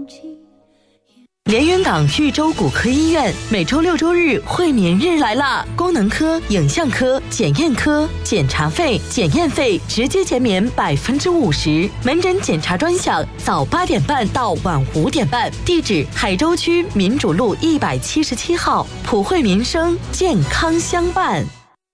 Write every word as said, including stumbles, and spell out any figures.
连云港豫州骨科医院每周六周日会眠日来啦！功能科、影像科、检验科检查费、检验费直接减免百分之五十，门诊检查专项早八点半到晚五点半。地址：海州区民主路一百七十七号，普惠民生，健康相伴。